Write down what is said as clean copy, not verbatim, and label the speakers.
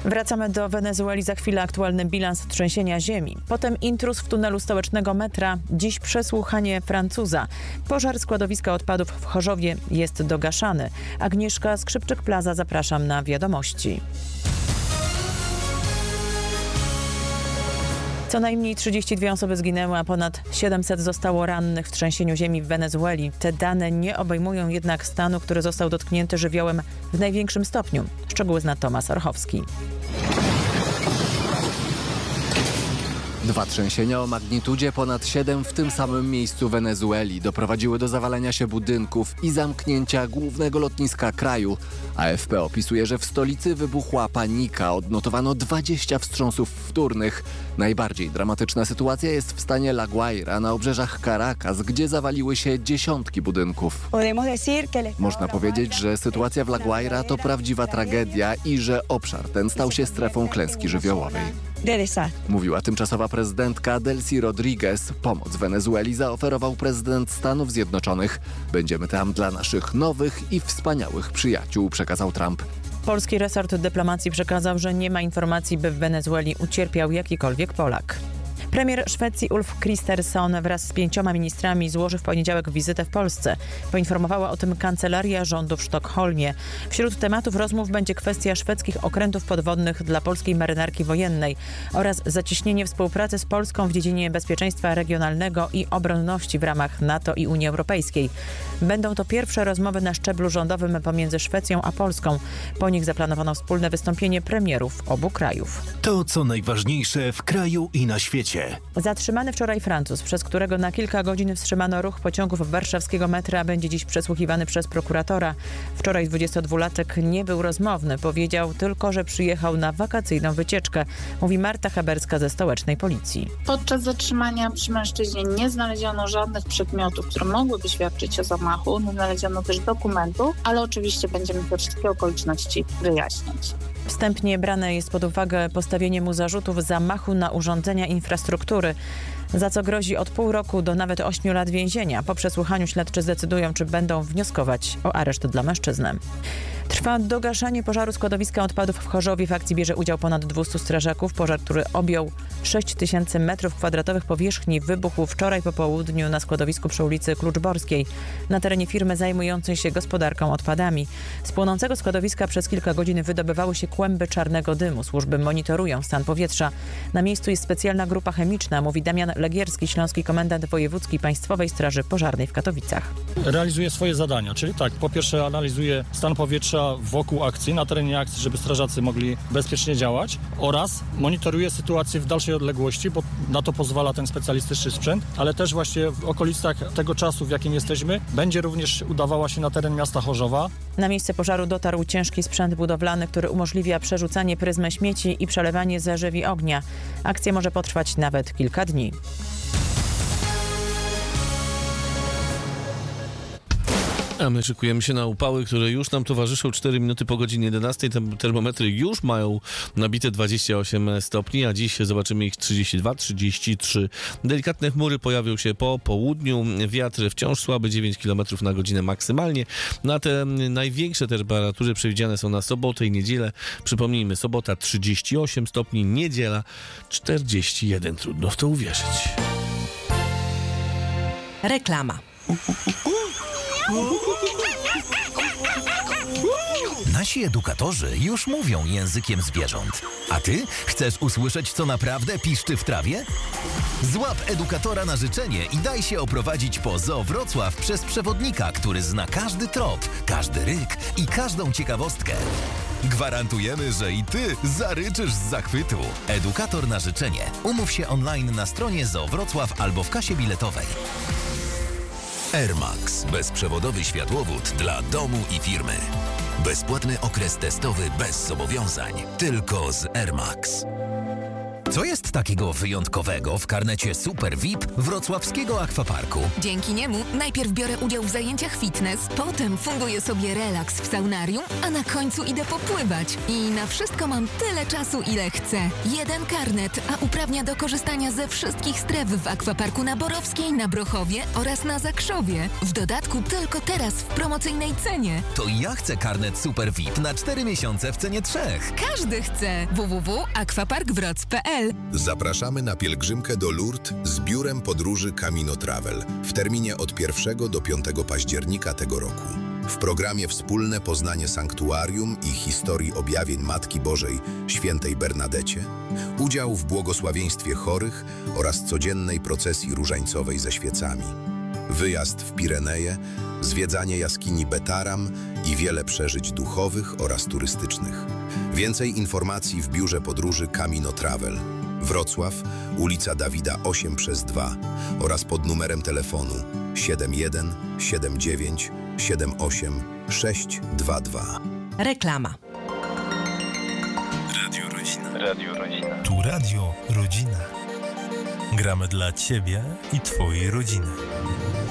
Speaker 1: Wracamy do Wenezueli. Za chwilę aktualny bilans trzęsienia ziemi. Potem intruz w tunelu stołecznego metra. Dziś przesłuchanie Francuza. Pożar składowiska odpadów w Chorzowie jest dogaszany. Agnieszka Skrzypczyk-Plaza, zapraszam na wiadomości. Co najmniej 32 osoby zginęły, a ponad 700 zostało rannych w trzęsieniu ziemi w Wenezueli. Te dane nie obejmują jednak stanu, który został dotknięty żywiołem w największym stopniu. Szczegóły zna Tomasz Orchowski.
Speaker 2: 2 trzęsienia o magnitudzie ponad 7 w tym samym miejscu Wenezueli doprowadziły do zawalenia się budynków i zamknięcia głównego lotniska kraju. AFP opisuje, że w stolicy wybuchła panika, odnotowano 20 wstrząsów wtórnych. Najbardziej dramatyczna sytuacja jest w stanie La Guaira na obrzeżach Caracas, gdzie zawaliły się dziesiątki budynków. Można powiedzieć, że sytuacja w La Guaira to prawdziwa tragedia i że obszar ten stał się strefą klęski żywiołowej. Mówiła tymczasowa prezydentka Delcy Rodriguez. Pomoc Wenezueli zaoferował prezydent Stanów Zjednoczonych. Będziemy tam dla naszych nowych i wspaniałych przyjaciół, przekazał Trump.
Speaker 1: Polski resort dyplomacji przekazał, że nie ma informacji, by w Wenezueli ucierpiał jakikolwiek Polak. Premier Szwecji Ulf Kristersson wraz z 5 ministrami złoży w poniedziałek wizytę w Polsce. Poinformowała o tym kancelaria rządu w Sztokholmie. Wśród tematów rozmów będzie kwestia szwedzkich okrętów podwodnych dla polskiej marynarki wojennej oraz zacieśnienie współpracy z Polską w dziedzinie bezpieczeństwa regionalnego i obronności w ramach NATO i Unii Europejskiej. Będą to pierwsze rozmowy na szczeblu rządowym pomiędzy Szwecją a Polską. Po nich zaplanowano wspólne wystąpienie premierów obu krajów.
Speaker 3: To, co najważniejsze w kraju i na świecie.
Speaker 1: Zatrzymany wczoraj Francuz, przez którego na kilka godzin wstrzymano ruch pociągów warszawskiego metra, będzie dziś przesłuchiwany przez prokuratora. Wczoraj 22-latek nie był rozmowny. Powiedział tylko, że przyjechał na wakacyjną wycieczkę. Mówi Marta Haberska ze stołecznej policji.
Speaker 4: Podczas zatrzymania przy mężczyźnie nie znaleziono żadnych przedmiotów, które mogłyby świadczyć o zamachu. Nie znaleziono też dokumentów, ale oczywiście będziemy te wszystkie okoliczności wyjaśniać.
Speaker 1: Wstępnie brane jest pod uwagę postawienie mu zarzutów zamachu na urządzenia infrastruktury, za co grozi od pół roku do nawet 8 lat więzienia. Po przesłuchaniu śledczy zdecydują, czy będą wnioskować o areszt dla mężczyzny. Trwa dogaszanie pożaru składowiska odpadów w Chorzowie. W akcji bierze udział ponad 200 strażaków. Pożar, który objął 6000 m2 powierzchni, wybuchł wczoraj po południu na składowisku przy ulicy Kluczborskiej, na terenie firmy zajmującej się gospodarką odpadami. Z płonącego składowiska przez kilka godzin wydobywały się kłęby czarnego dymu. Służby monitorują stan powietrza. Na miejscu jest specjalna grupa chemiczna, mówi Damian Legierski, śląski komendant wojewódzki Państwowej Straży Pożarnej w Katowicach.
Speaker 5: Realizuje swoje zadania, czyli tak, po pierwsze analizuje stan powietrza wokół akcji, na terenie akcji, żeby strażacy mogli bezpiecznie działać, oraz monitoruje sytuację w dalszej odległości, bo na to pozwala ten specjalistyczny sprzęt, ale też właśnie w okolicach tego czasu, w jakim jesteśmy, będzie również udawała się na teren miasta Chorzowa.
Speaker 1: Na miejsce pożaru dotarł ciężki sprzęt budowlany, który umożliwia przerzucanie pryzmy śmieci i przelewanie zarzewi ognia. Akcja może potrwać nawet kilka dni.
Speaker 6: A my szykujemy się na upały, które już nam towarzyszą 4 minuty po godzinie 11. Termometry już mają nabite 28 stopni, a dziś zobaczymy ich 32, 33. Delikatne chmury pojawią się po południu. Wiatr wciąż słaby, 9 km na godzinę maksymalnie. Na te największe temperatury przewidziane są na sobotę i niedzielę. Przypomnijmy, sobota 38 stopni, niedziela 41. Trudno w to uwierzyć.
Speaker 7: Reklama. Nasi edukatorzy już mówią językiem zwierząt. A ty chcesz usłyszeć, co naprawdę piszczy w trawie? Złap edukatora na życzenie i daj się oprowadzić po Zoo Wrocław przez przewodnika, który zna każdy trop, każdy ryk i każdą ciekawostkę. Gwarantujemy, że i ty zaryczysz z zachwytu. Edukator na życzenie. Umów się online na stronie Zoo Wrocław albo w kasie biletowej. Air Max. Bezprzewodowy światłowód dla domu i firmy. Bezpłatny okres testowy bez zobowiązań. Tylko z Air Max. Co jest takiego wyjątkowego w karnecie Super VIP wrocławskiego akwaparku?
Speaker 8: Dzięki niemu najpierw biorę udział w zajęciach fitness, potem funduję sobie relaks w saunarium, a na końcu idę popływać. I na wszystko mam tyle czasu, ile chcę. Jeden karnet, a uprawnia do korzystania ze wszystkich stref w akwaparku na Borowskiej, na Brochowie oraz na Zakrzowie. W dodatku tylko teraz w promocyjnej cenie.
Speaker 7: To ja chcę karnet Super VIP na 4 miesiące w cenie 3.
Speaker 8: Każdy chce. www.aquaparkwroc.pl.
Speaker 9: Zapraszamy na pielgrzymkę do Lourdes z biurem podróży Camino Travel w terminie od 1 do 5 października tego roku. W programie wspólne poznanie sanktuarium i historii objawień Matki Bożej Świętej Bernadecie, udział w błogosławieństwie chorych oraz codziennej procesji różańcowej ze świecami, wyjazd w Pireneje, zwiedzanie jaskini Betaram i wiele przeżyć duchowych oraz turystycznych. Więcej informacji w biurze podróży Camino Travel. Wrocław, ulica Dawida 8/2 oraz pod numerem telefonu 71 79 78 622.
Speaker 10: Reklama.
Speaker 11: Radio Rodzina. Tu Radio Rodzina. Gramy dla Ciebie i Twojej rodziny.